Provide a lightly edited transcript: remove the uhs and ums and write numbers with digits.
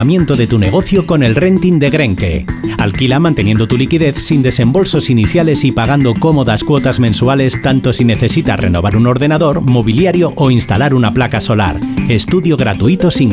de tu negocio con el renting de Grenke. Alquila manteniendo tu liquidez sin desembolsos iniciales y pagando cómodas cuotas mensuales tanto si necesitas renovar un ordenador, mobiliario o instalar una placa solar. Estudio gratuito sin